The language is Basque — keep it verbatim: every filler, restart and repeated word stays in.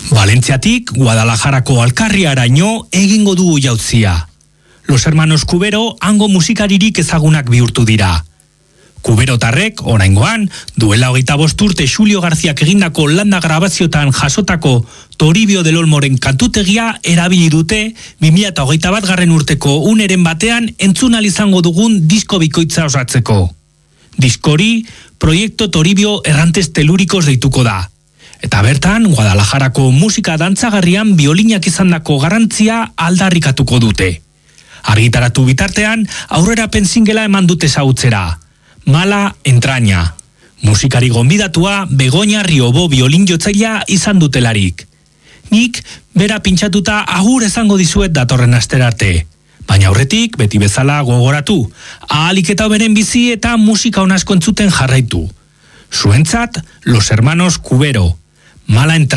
Valentziatik Guadalajarako Alkarriaraino egingo dugu jautzia. Los hermanos Cubero hango musikaririk ezagunak bihurtu dira. Kuberotarrek, oraingoan, duela hogeita bost urte Xulio Garziak egindako landa grabaziotan jasotako Toribio del Olmoren kantutegia erabili dute bi mila hogeita bat garren urteko uneren batean entzun ahal izango dugun disko bikoitza osatzeko. Diskori, Proiektu Toribio Errantes Telurikos deituko da. Eta bertan, Guadalajarako musika dantzagarrian biolinak izandako garrantzia aldarrikatuko dute. Argitaratu bitartean, aurrerapen singela eman dute ezagutzera. Mala entraña. Musikari gonbidatua Begoña Riobo biolin jotzailea izan dutelarik. Nik bera pintxatuta agur ezango dizuet datorren asterarte. Baina aurretik, beti bezala gogoratu, ahalik eta beren bizi eta musika onasko entzuten jarraitu. Zuentzat, Los Hermanos Cubero. Mala entraña.